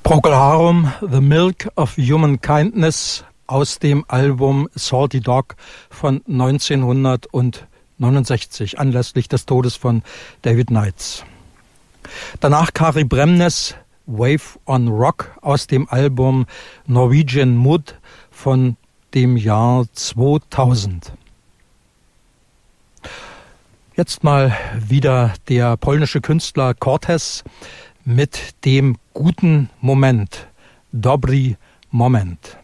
Procol Harum, The Milk of Human Kindness aus dem Album Salty Dog von 1969, anlässlich des Todes von David Nights. Danach Kari Bremnes, Wave on Rock aus dem Album Norwegian Mood von dem Jahr 2000. Jetzt mal wieder der polnische Künstler Cortez mit dem guten Moment, Dobry Moment.